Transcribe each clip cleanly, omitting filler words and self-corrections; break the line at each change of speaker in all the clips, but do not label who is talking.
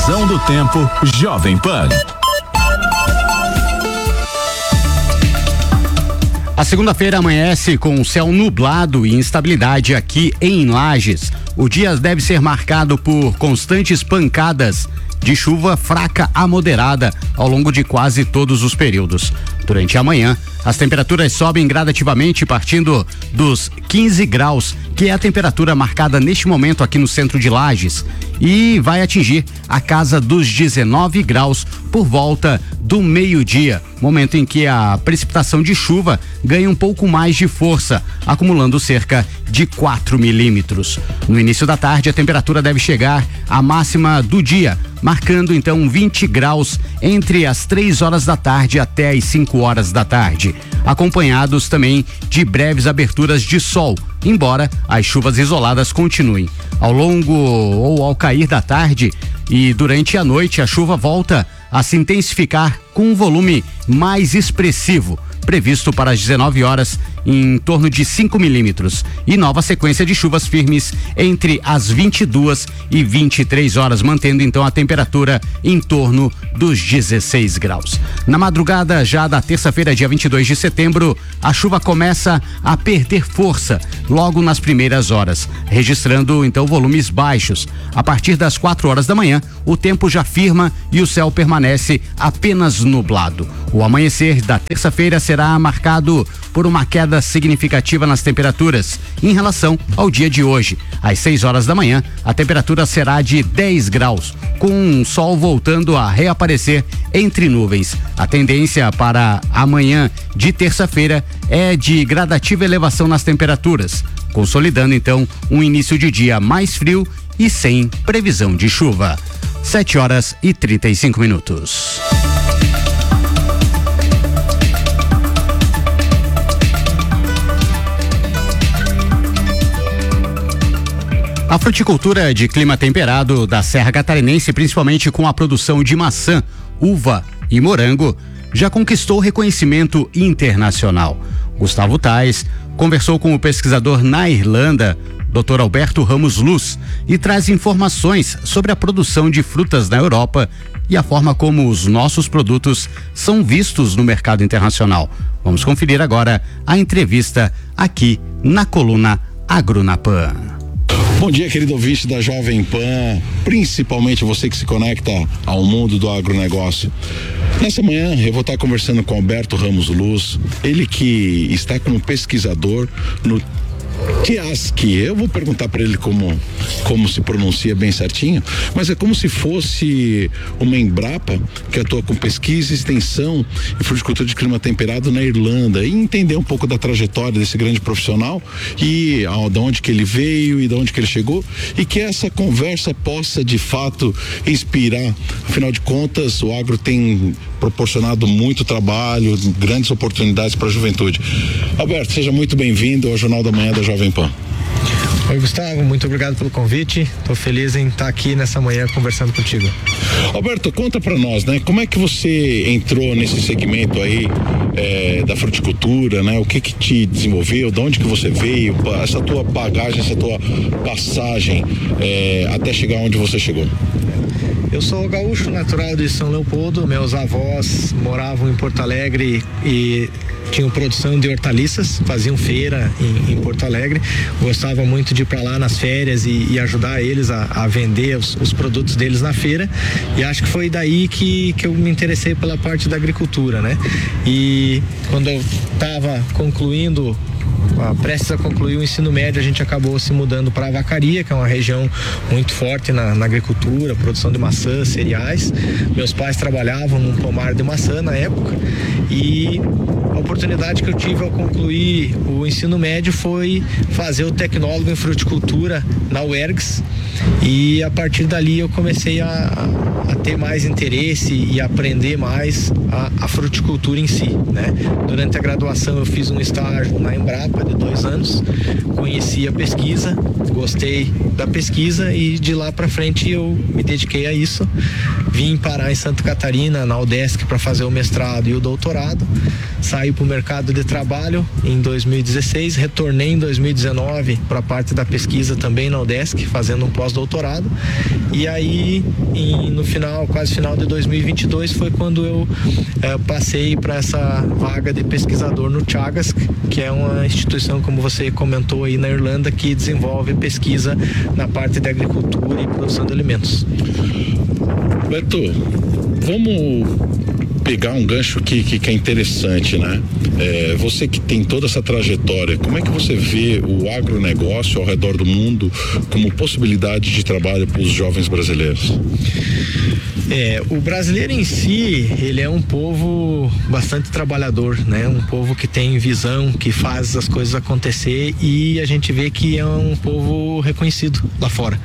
Previsão do tempo Jovem Pan.
A segunda-feira amanhece com céu nublado e instabilidade aqui em Lages. O dia deve ser marcado por constantes pancadas de chuva fraca a moderada ao longo de quase todos os períodos. Durante a manhã, as temperaturas sobem gradativamente, partindo dos 15 graus, que é a temperatura marcada neste momento aqui no centro de Lages, e vai atingir a casa dos 19 graus por volta do meio-dia, momento em que a precipitação de chuva ganha um pouco mais de força, acumulando cerca de 4 milímetros. No início da tarde, a temperatura deve chegar à máxima do dia, marcando então 20 graus entre as 3 horas da tarde até as 5 horas da tarde, acompanhados também de breves aberturas de sol, embora as chuvas isoladas continuem. Ao longo ou ao cair da tarde e durante a noite, a chuva volta a se intensificar com um volume mais expressivo, previsto para as 19 horas em torno de 5 milímetros, e nova sequência de chuvas firmes entre as 22 e 23 horas, mantendo então a temperatura em torno dos 16 graus. Na madrugada já da terça-feira, dia 22 de setembro, a chuva começa a perder força logo nas primeiras horas, registrando então volumes baixos. A partir das 4 horas da manhã, o tempo já firma e o céu permanece apenas nublado. O amanhecer da terça-feira será marcado por uma queda significativa nas temperaturas em relação ao dia de hoje. Às 6 horas da manhã, a temperatura será de 10 graus, com o sol voltando a reaparecer entre nuvens. A tendência para amanhã de terça-feira é de gradativa elevação nas temperaturas, consolidando então um início de dia mais frio e sem previsão de chuva. 7 horas e 35 minutos. A fruticultura de clima temperado da Serra Catarinense, principalmente com a produção de maçã, uva e morango, já conquistou reconhecimento internacional. Gustavo Tais conversou com o pesquisador na Irlanda, Dr. Alberto Ramos Luz, e traz informações sobre a produção de frutas na Europa e a forma como os nossos produtos são vistos no mercado internacional. Vamos conferir agora a entrevista aqui na coluna Agro na Pan.
Bom dia, querido ouvinte da Jovem Pan, principalmente você que se conecta ao mundo do agronegócio. Nessa manhã eu vou estar conversando com Alberto Ramos Luz, ele que está como pesquisador no TIASC. Eu vou perguntar para ele como se pronuncia bem certinho, mas é como se fosse uma Embrapa que atua com pesquisa, extensão e fruticultura de clima temperado na Irlanda, e entender um pouco da trajetória desse grande profissional e de onde que ele veio e de onde que ele chegou, e que essa conversa possa de fato inspirar. Afinal de contas, o agro tem proporcionado muito trabalho, grandes oportunidades para a juventude. Alberto, seja muito bem-vindo ao Jornal da Manhã da Jovem Pan.
Oi, Gustavo, muito obrigado pelo convite. Estou feliz em estar aqui nessa manhã conversando contigo.
Alberto, conta para nós, né? Como é que você entrou nesse segmento aí da fruticultura, né? O que te desenvolveu, de onde que você veio, essa tua bagagem, essa tua passagem até chegar onde você chegou?
Eu sou gaúcho, natural de São Leopoldo. Meus avós moravam em Porto Alegre e tinham produção de hortaliças, faziam feira em Porto Alegre. Gostava muito de ir para lá nas férias e ajudar eles a vender os produtos deles na feira, e acho que foi daí que eu me interessei pela parte da agricultura, né? E quando eu estava prestes a concluir o ensino médio, a gente acabou se mudando para a Vacaria, que é uma região muito forte na agricultura, produção de maçã, cereais. Meus pais trabalhavam num pomar de maçã na época, e a oportunidade que eu tive ao concluir o ensino médio foi fazer o tecnólogo em fruticultura na UERGS, e a partir dali eu comecei a ter mais interesse e aprender mais a fruticultura em si, né? Durante a graduação eu fiz um estágio na Embrapa de 2 anos, conheci a pesquisa, gostei da pesquisa e de lá para frente eu me dediquei a isso. Vim parar em Santa Catarina, na UDESC, para fazer o mestrado e o doutorado. Saí para o mercado de trabalho em 2016, retornei em 2019 para a parte da pesquisa também na UDESC, fazendo um pós-doutorado. E aí, no final, quase final de 2022, foi quando eu passei para essa vaga de pesquisador no Chagas, que é uma instituição, como você comentou aí, na Irlanda, que desenvolve pesquisa na parte de agricultura e produção de alimentos.
Beto, vamos pegar um gancho aqui que é interessante, né? Você que tem toda essa trajetória, como é que você vê o agronegócio ao redor do mundo como possibilidade de trabalho para os jovens brasileiros?
O brasileiro em si, ele é um povo bastante trabalhador, né? Um povo que tem visão, que faz as coisas acontecer, e a gente vê que é um povo reconhecido lá fora.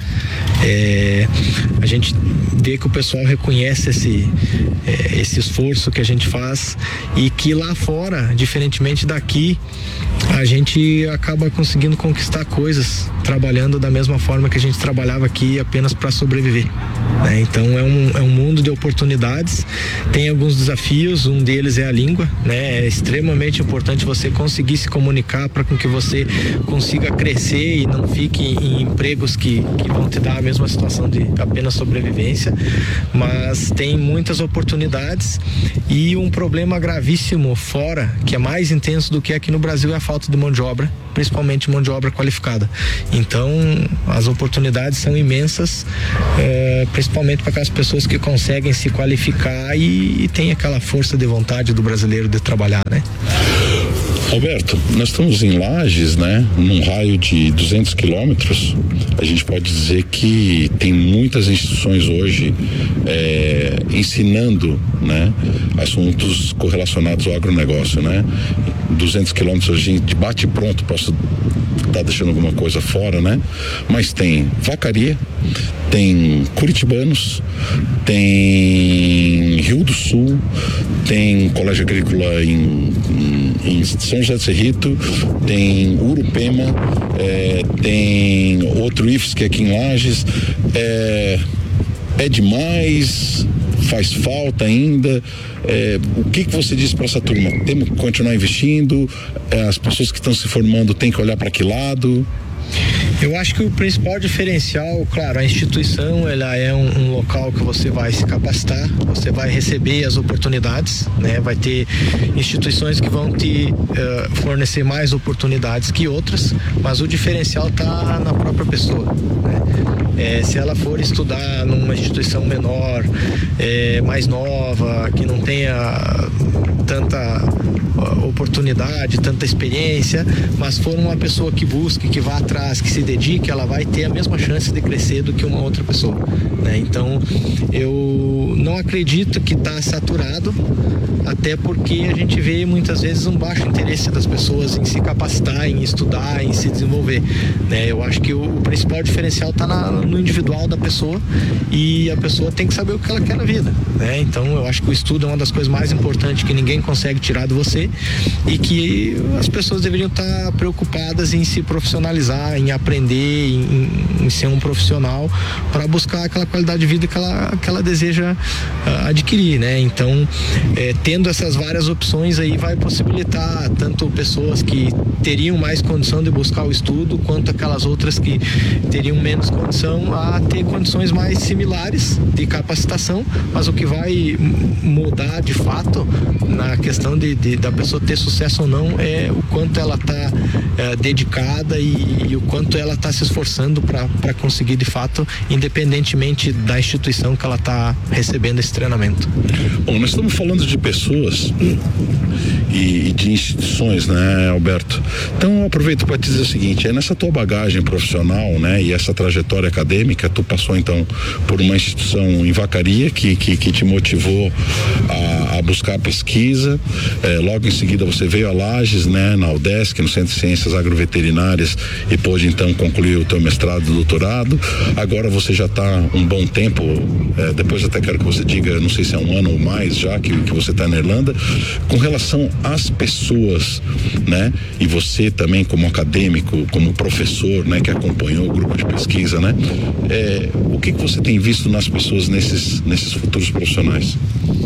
A gente vê que o pessoal reconhece esse esforço que a gente faz, e que lá fora, diferentemente daqui, a gente acaba conseguindo conquistar coisas trabalhando da mesma forma que a gente trabalhava aqui, apenas para sobreviver, né? Então é um mundo de oportunidades, tem alguns desafios, um deles é a língua, né? É extremamente importante você conseguir se comunicar para que você consiga crescer e não fique em empregos que vão te dar a mesma situação de apenas sobrevivência, mas tem muitas oportunidades. E um problema gravíssimo fora, que é mais intenso do que aqui no Brasil, é a falta de mão de obra, principalmente mão de obra qualificada. Então as oportunidades são imensas, principalmente para aquelas pessoas que conseguem se qualificar e tem aquela força de vontade do brasileiro de trabalhar, né?
Roberto, nós estamos em Lages, né? Num raio de 200 quilômetros. A gente pode dizer que tem muitas instituições hoje ensinando, né, assuntos correlacionados ao agronegócio, né? 200 quilômetros a gente de bate pronto, posso estar deixando alguma coisa fora, né? Mas tem vacaria, tem curitibanos, tem Rio do Sul, tem colégio agrícola em São José do Cerrito, tem Urupema, tem outro IFSC aqui em Lages. É demais, faz falta ainda. O que você diz para essa turma? Temos que continuar investindo? As pessoas que estão se formando têm que olhar para que lado?
Eu acho que o principal diferencial, claro, a instituição, ela é um local que você vai se capacitar, você vai receber as oportunidades, né? Vai ter instituições que vão te fornecer mais oportunidades que outras, mas o diferencial está na própria pessoa, né? Se ela for estudar numa instituição menor, mais nova, que não tenha tanta oportunidade, tanta experiência, mas for uma pessoa que busque, que vá atrás, que se dedique, ela vai ter a mesma chance de crescer do que uma outra pessoa, né? Então eu não acredito que está saturado, até porque a gente vê muitas vezes um baixo interesse das pessoas em se capacitar, em estudar, em se desenvolver, né? Eu acho que o principal diferencial está no individual da pessoa, e a pessoa tem que saber o que ela quer na vida, né? Então eu acho que o estudo é uma das coisas mais importantes que ninguém consegue tirar de você, e que as pessoas deveriam estar preocupadas em se profissionalizar, em aprender, em ser um profissional para buscar aquela qualidade de vida que ela deseja adquirir, né? Então, tendo essas várias opções aí, vai possibilitar tanto pessoas que teriam mais condição de buscar o estudo, quanto aquelas outras que teriam menos condição a ter condições mais similares de capacitação, mas o que vai mudar de fato na questão da pessoa ter sucesso ou não é o quanto ela está dedicada e o quanto ela está se esforçando para conseguir de fato, independentemente da instituição que ela está recebendo esse treinamento.
Bom, nós estamos falando de pessoas e de instituições, né, Alberto? Então eu aproveito para te dizer o seguinte: nessa tua bagagem profissional, né, e essa trajetória acadêmica, tu passou então por uma instituição em Vacaria que te motivou a buscar a pesquisa. Logo em seguida você veio a Lages, né, na UDESC, no Centro de Ciências Agroveterinárias, e pôde então concluir o teu mestrado e doutorado. Agora você já está um bom tempo, depois até quero que você diga, não sei se é um ano ou mais já que você está na Irlanda. Com relação as pessoas, né? E você também como acadêmico, como professor, né? Que acompanhou o grupo de pesquisa, né? O que você tem visto nas pessoas nesses futuros profissionais?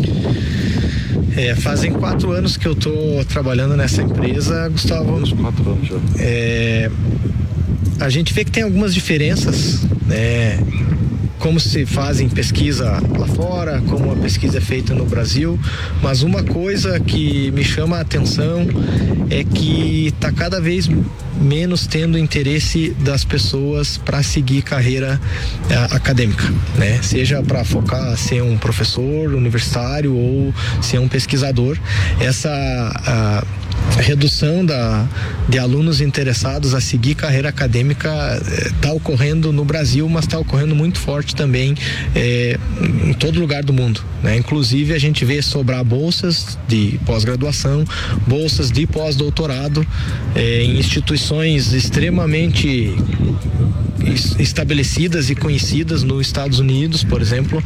Fazem 4 anos que eu estou trabalhando nessa empresa, Gustavo.
4 anos já.
A gente vê que tem algumas diferenças, né? Como se fazem pesquisa lá fora, como a pesquisa é feita no Brasil, mas uma coisa que me chama a atenção é que está cada vez menos tendo interesse das pessoas para seguir carreira acadêmica, né? Seja para focar ser um professor universitário ou ser um pesquisador. A redução de alunos interessados a seguir carreira acadêmica está ocorrendo no Brasil, mas está ocorrendo muito forte também em todo lugar do mundo, né? Inclusive a gente vê sobrar bolsas de pós-graduação, bolsas de pós-doutorado em instituições extremamente estabelecidas e conhecidas nos Estados Unidos, por exemplo,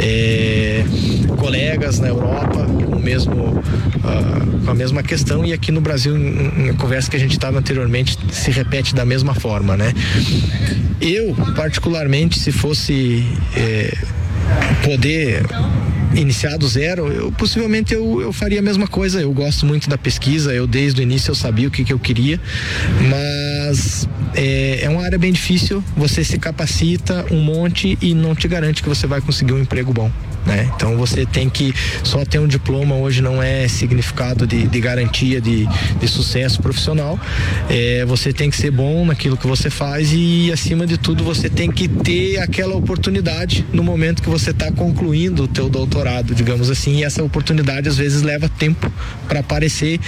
colegas na Europa com a mesma questão, e aqui no Brasil, em conversa que a gente estava anteriormente, se repete da mesma forma, né? Eu, particularmente, se fosse poder iniciar do zero, possivelmente eu faria a mesma coisa. Eu gosto muito da pesquisa, desde o início eu sabia o que eu queria, mas é uma área bem difícil, você se capacita um monte e não te garante que você vai conseguir um emprego bom, né? Então você tem que só ter um diploma hoje não é significado de garantia de sucesso profissional. Você tem que ser bom naquilo que você faz e, acima de tudo, você tem que ter aquela oportunidade no momento que você está concluindo o teu doutorado, digamos assim, e essa oportunidade às vezes leva tempo para aparecer